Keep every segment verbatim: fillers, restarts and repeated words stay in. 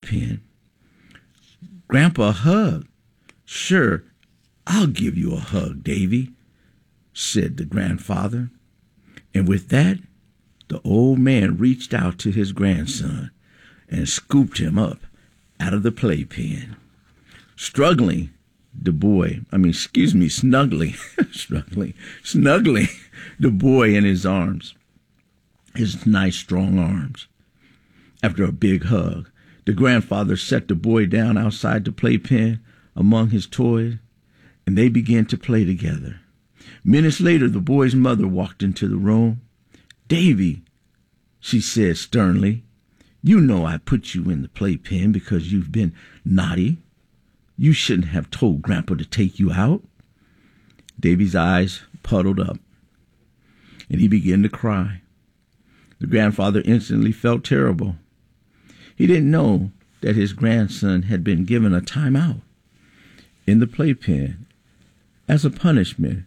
playpen. Grandpa, a hug. Sure, I'll give you a hug, Davy, said the grandfather. And with that, the old man reached out to his grandson and scooped him up out of the playpen. Struggling, the boy, I mean, excuse me, snuggling, struggling, snuggling the boy in his arms, his nice strong arms. After a big hug, the grandfather set the boy down outside the playpen among his toys, and they began to play together. Minutes later, the boy's mother walked into the room. Davy, she said sternly, you know I put you in the playpen because you've been naughty. You shouldn't have told Grandpa to take you out. Davy's eyes puddled up, and he began to cry. The grandfather instantly felt terrible. He didn't know that his grandson had been given a time out in the playpen as a punishment.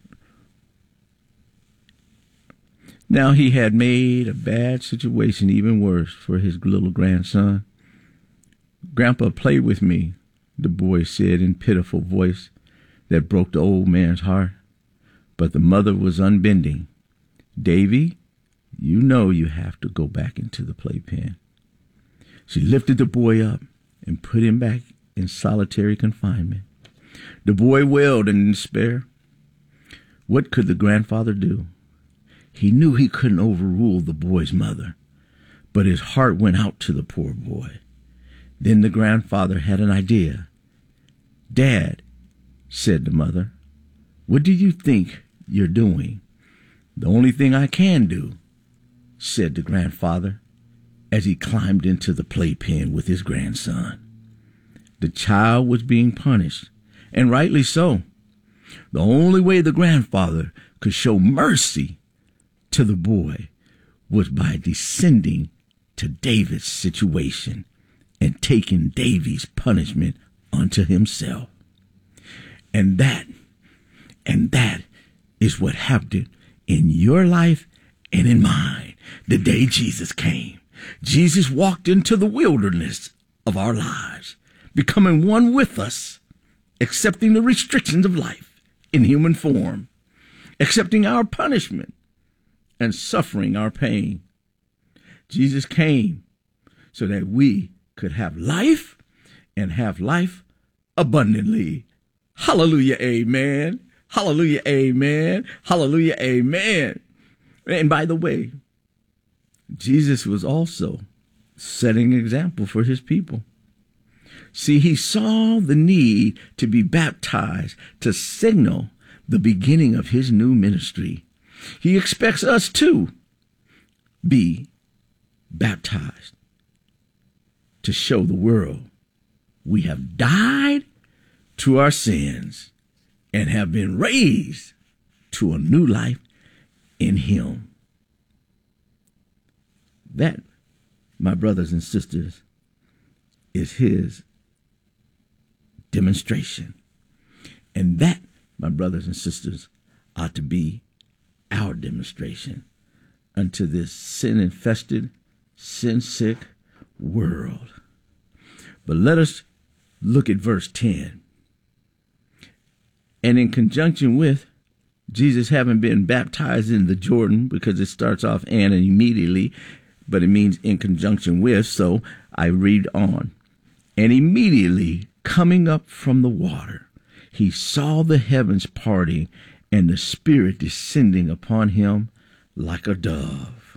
Now he had made a bad situation even worse for his little grandson. Grandpa, play with me, the boy said in pitiful voice that broke the old man's heart. But the mother was unbending. Davy, you know you have to go back into the playpen. She lifted the boy up and put him back in solitary confinement. The boy wailed in despair. What could the grandfather do? He knew he couldn't overrule the boy's mother, but his heart went out to the poor boy. Then the grandfather had an idea. Dad, said the mother, what do you think you're doing? The only thing I can do, said the grandfather, as he climbed into the playpen with his grandson. The child was being punished, and rightly so. The only way the grandfather could show mercy to the boy was by descending to David's situation and taking Davy's punishment unto himself. And that, and that is what happened in your life and in mine the day Jesus came. Jesus walked into the wilderness of our lives, becoming one with us, accepting the restrictions of life in human form, accepting our punishment and suffering our pain. Jesus came so that we could have life and have life abundantly. Hallelujah, amen. Hallelujah, amen. Hallelujah, amen. And by the way, Jesus was also setting an example for his people. See, he saw the need to be baptized to signal the beginning of his new ministry. He expects us to be baptized to show the world we have died to our sins and have been raised to a new life in him. That, my brothers and sisters, is his demonstration. And that, my brothers and sisters, ought to be our demonstration unto this sin-infested, sin-sick world. But let us look at verse ten. And in conjunction with Jesus having been baptized in the Jordan, because it starts off and immediately, but it means in conjunction with, so I read on. And immediately coming up from the water, he saw the heavens parting and the Spirit descending upon him like a dove.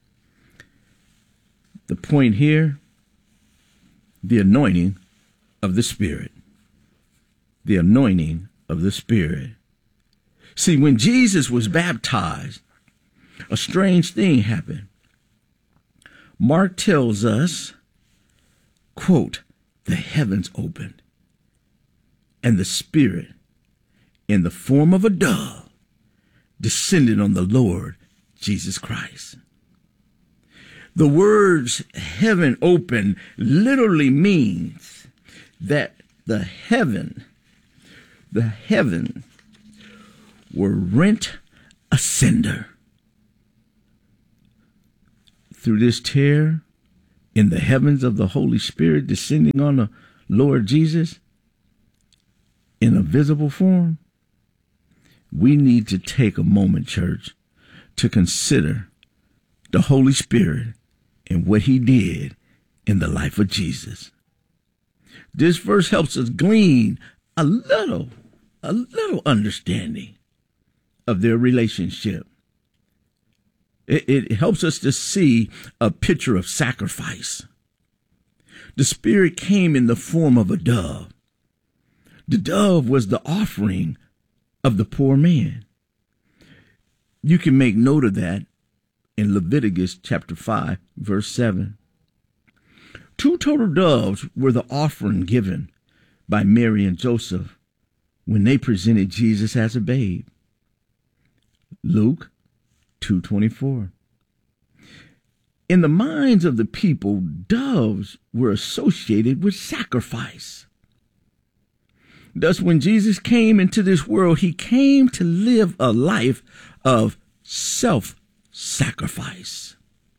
The point here, the anointing of the Spirit. The anointing of the Spirit. See, when Jesus was baptized, a strange thing happened. Mark tells us, quote, the heavens opened, and the Spirit, in the form of a dove, descended on the Lord Jesus Christ. The words heaven open literally means that the heaven, the heaven were rent asunder. Through this tear in the heavens of the Holy Spirit descending on the Lord Jesus in a visible form, we need to take a moment, church, to consider the Holy Spirit and what he did in the life of Jesus. This verse helps us glean a little, a little understanding of their relationship. It, it helps us to see a picture of sacrifice. The Spirit came in the form of a dove. The dove was the offering of the poor man. You can make note of that in Leviticus chapter five, verse seven. Two turtle doves were the offering given by Mary and Joseph when they presented Jesus as a babe. Luke two twenty-four. In the minds of the people, doves were associated with sacrifice. Thus, when Jesus came into this world, he came to live a life of self-sacrifice.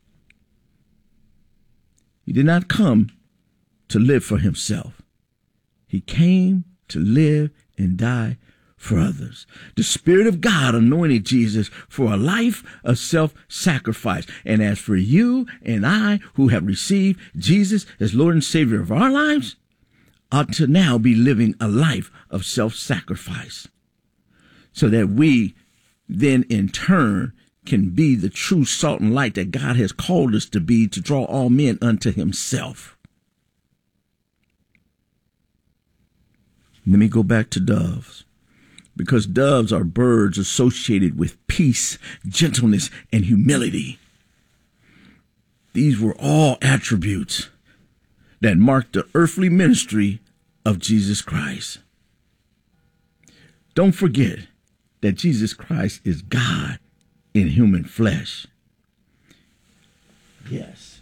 He did not come to live for himself. He came to live and die for others. The Spirit of God anointed Jesus for a life of self-sacrifice. And as for you and I who have received Jesus as Lord and Savior of our lives, ought to now be living a life of self-sacrifice so that we then in turn can be the true salt and light that God has called us to be, to draw all men unto himself. Let me go back to doves, because doves are birds associated with peace, gentleness, and humility. These were all attributes that marked the earthly ministry of Jesus Christ. Don't forget that Jesus Christ is God in human flesh. Yes.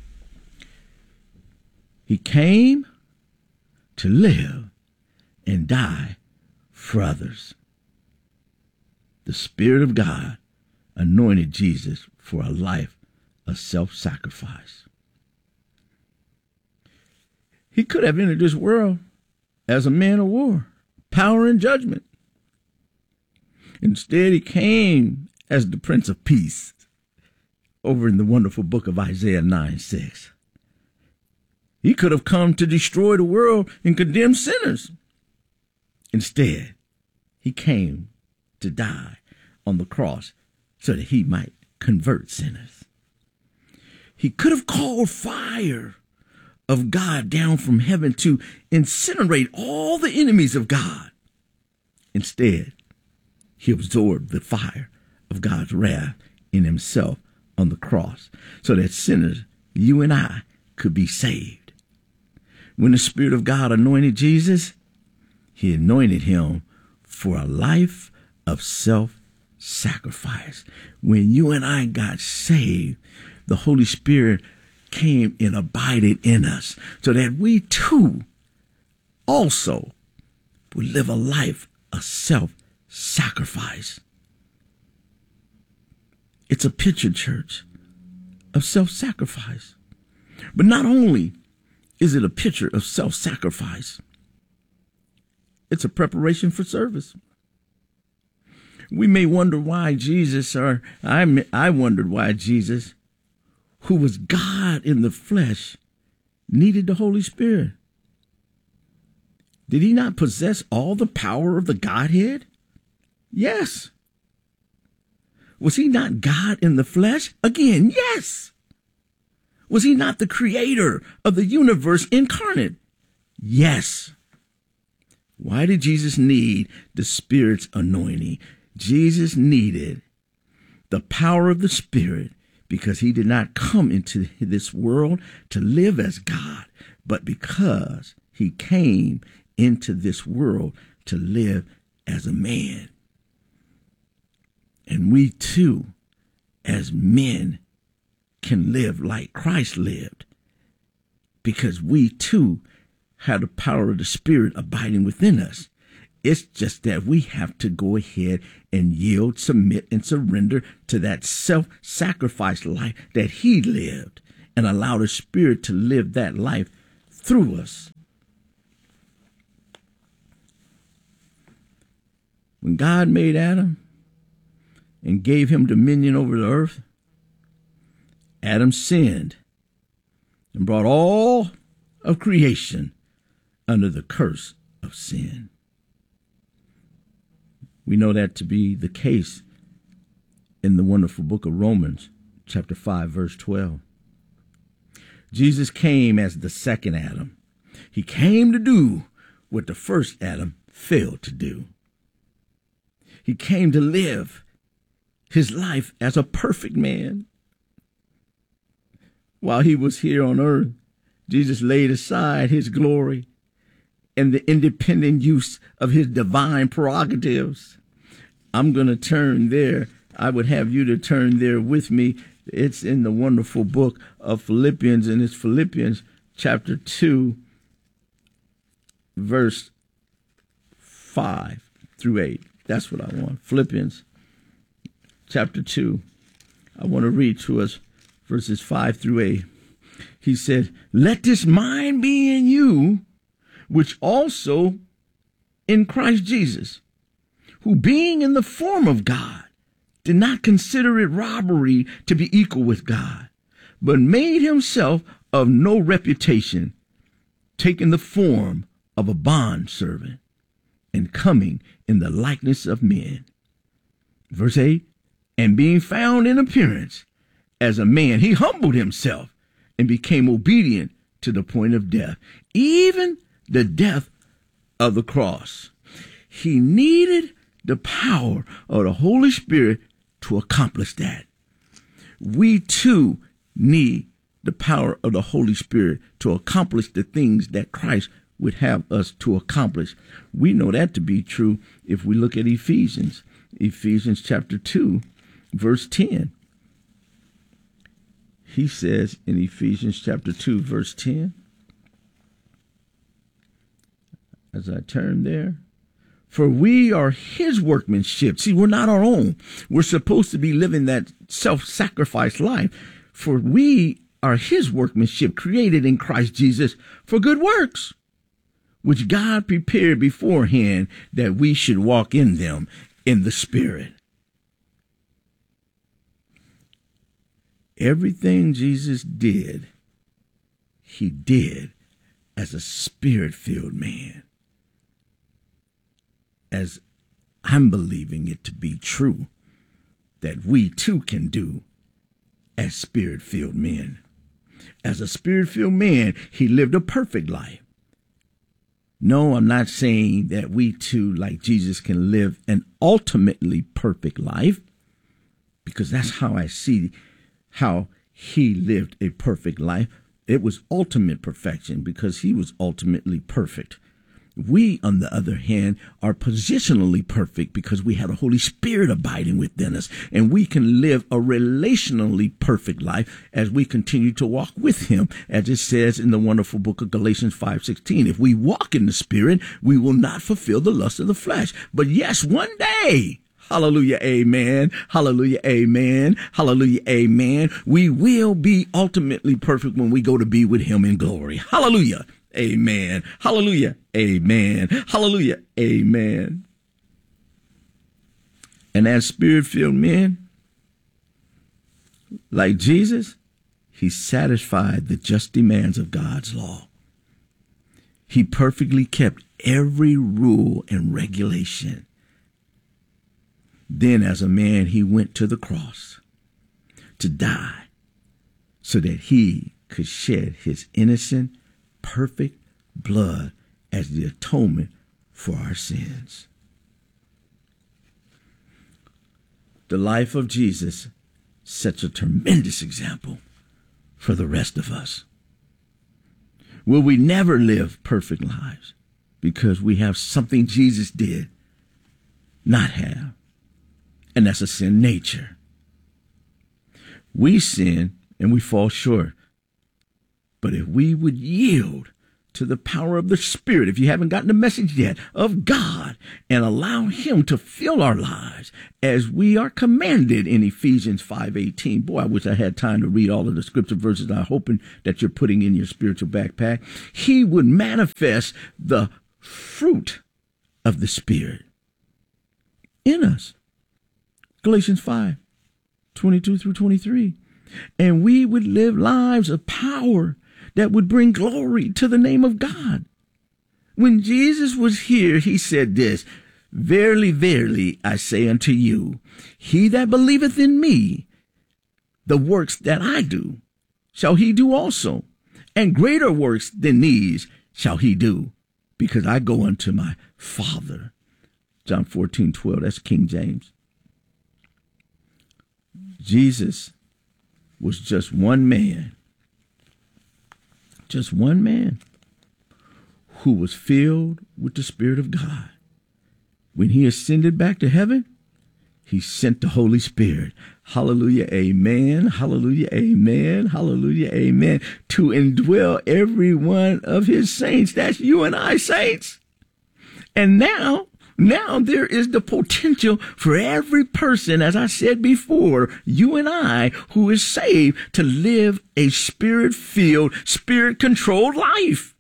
He came to live and die for others. The Spirit of God anointed Jesus for a life of self-sacrifice. He could have entered this world as a man of war, power and judgment. Instead, he came as the Prince of Peace over in the wonderful book of Isaiah nine six. He could have come to destroy the world and condemn sinners. Instead, he came to die on the cross so that he might convert sinners. He could have called fire of God down from heaven to incinerate all the enemies of God. Instead, he absorbed the fire of God's wrath in himself on the cross so that sinners, you and I, could be saved. When the Spirit of God anointed Jesus, he anointed him for a life of self-sacrifice. When you and I got saved, the Holy Spirit came and abided in us so that we too also would live a life of self-sacrifice. It's a picture, church, of self-sacrifice. But not only is it a picture of self-sacrifice, it's a preparation for service. We may wonder why Jesus, or I, I wondered why Jesus, who was God in the flesh, needed the Holy Spirit. Did he not possess all the power of the Godhead? Yes. Was he not God in the flesh? Again, yes. Was he not the creator of the universe incarnate? Yes. Why did Jesus need the Spirit's anointing? Jesus needed the power of the Spirit because he did not come into this world to live as God, but because he came into this world to live as a man. And we too, as men, can live like Christ lived because we too have the power of the Spirit abiding within us. It's just that we have to go ahead and yield, submit, and surrender to that self-sacrifice life that he lived and allow the Spirit to live that life through us. When God made Adam and gave him dominion over the earth, Adam sinned and brought all of creation under the curse of sin. We know that to be the case in the wonderful book of Romans, chapter five, verse twelve. Jesus came as the second Adam. He came to do what the first Adam failed to do. He came to live his life as a perfect man. While he was here on earth, Jesus laid aside his glory and the independent use of his divine prerogatives. I'm going to turn there. I would have you to turn there with me. It's in the wonderful book of Philippians, and it's Philippians chapter two, verse five through eight. That's what I want. Philippians chapter two. I want to read to us verses five through eight. He said, "Let this mind be in you, which also in Christ Jesus, who being in the form of God, did not consider it robbery to be equal with God, but made himself of no reputation, taking the form of a bondservant, and coming in the likeness of men." Verse eight, "And being found in appearance as a man, he humbled himself and became obedient to the point of death, even the death of the cross." He needed the power of the Holy Spirit to accomplish that. We too need the power of the Holy Spirit to accomplish the things that Christ would have us to accomplish. We know that to be true if we look at Ephesians, Ephesians chapter two, verse ten. He says in Ephesians chapter two, verse ten, as I turn there, "For we are his workmanship." See, we're not our own. We're supposed to be living that self-sacrifice life. "For we are his workmanship, created in Christ Jesus for good works, which God prepared beforehand that we should walk in them in the Spirit." Everything Jesus did, he did as a Spirit-filled man. As I'm believing it to be true, that we too can do as Spirit-filled men. As a Spirit-filled man, he lived a perfect life. No, I'm not saying that we too, like Jesus, can live an ultimately perfect life, because that's how I see how he lived a perfect life. It was ultimate perfection because he was ultimately perfect. We, on the other hand, are positionally perfect because we have the Holy Spirit abiding within us, and we can live a relationally perfect life as we continue to walk with him, as it says in the wonderful book of Galatians five sixteen. If we walk in the Spirit, we will not fulfill the lust of the flesh. But yes, one day, hallelujah, amen, hallelujah, amen, hallelujah, amen, we will be ultimately perfect when we go to be with him in glory. Hallelujah. Amen. Hallelujah. Amen. Hallelujah. Amen. And as Spirit-filled men, like Jesus, he satisfied the just demands of God's law. He perfectly kept every rule and regulation. Then as a man, he went to the cross to die so that he could shed his innocent, perfect blood as the atonement for our sins. The life of Jesus sets a tremendous example for the rest of us. Will we never live perfect lives because we have something Jesus did not have, and that's a sin nature. We sin and we fall short. But if we would yield to the power of the Spirit, if you haven't gotten the message yet, of God, and allow him to fill our lives as we are commanded in Ephesians five eighteen. Boy, I wish I had time to read all of the scripture verses I'm hoping that you're putting in your spiritual backpack. He would manifest the fruit of the Spirit in us. Galatians five twenty-two through twenty-three. And we would live lives of power that would bring glory to the name of God. When Jesus was here, he said this, verily, verily, I say unto you, he that believeth in me, the works that I do, shall he do also, and greater works than these shall he do, because I go unto my Father. John fourteen twelve, that's King James. Jesus was just one man, just one man who was filled with the Spirit of God. When he ascended back to heaven, he sent the Holy Spirit. Hallelujah, amen, hallelujah, amen, hallelujah, amen, to indwell every one of his saints. That's you and I, saints. And now, Now there is the potential for every person, as I said before, you and I, who is saved, to live a spirit-filled, spirit-controlled life.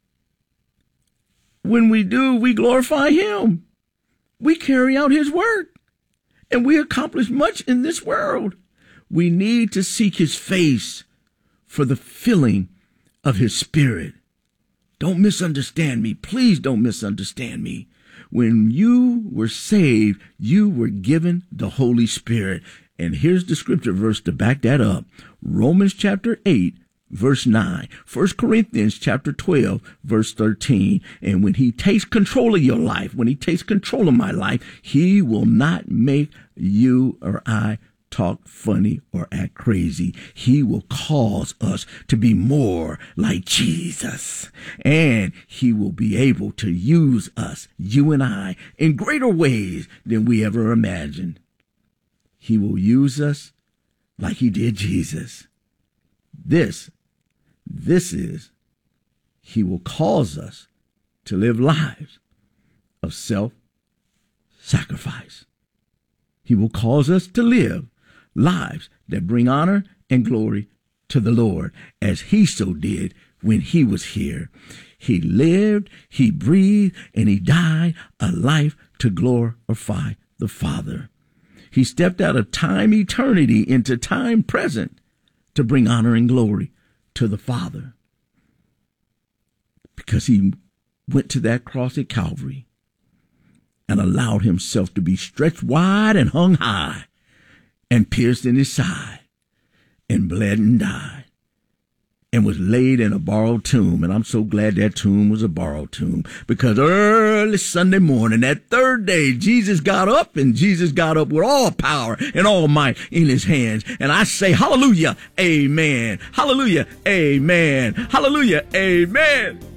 When we do, we glorify him. We carry out his work, and we accomplish much in this world. We need to seek his face for the filling of his Spirit. Don't misunderstand me. Please don't misunderstand me. When you were saved, you were given the Holy Spirit. And here's the scripture verse to back that up. Romans chapter eight, verse nine. First Corinthians chapter twelve, verse thirteen. And when he takes control of your life, when he takes control of my life, he will not make you or I talk funny or act crazy. He will cause us to be more like Jesus. And he will be able to use us, you and I, in greater ways than we ever imagined. He will use us like he did Jesus. This, this is, he will cause us to live lives of self-sacrifice. He will cause us to live lives that bring honor and glory to the Lord, as he so did when he was here. He lived, he breathed, and he died a life to glorify the Father. He stepped out of time eternity into time present to bring honor and glory to the Father, because he went to that cross at Calvary and allowed himself to be stretched wide and hung high and pierced in his side and bled and died and was laid in a borrowed tomb. And I'm so glad that tomb was a borrowed tomb, because early Sunday morning, that third day, Jesus got up, and Jesus got up with all power and all might in his hands. And I say, hallelujah, amen. Hallelujah, amen. Hallelujah, amen.